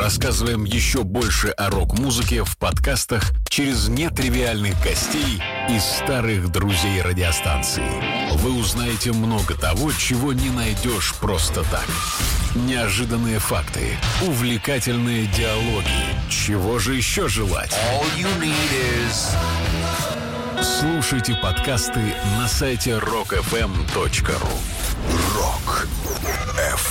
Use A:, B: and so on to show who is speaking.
A: Рассказываем еще больше о рок-музыке в подкастах через нетривиальных гостей и старых друзей радиостанции. Вы узнаете много того, чего не найдешь просто так. Неожиданные факты, увлекательные диалоги. Чего же еще желать? Слушайте подкасты на сайте rockfm.ru. Rock FM.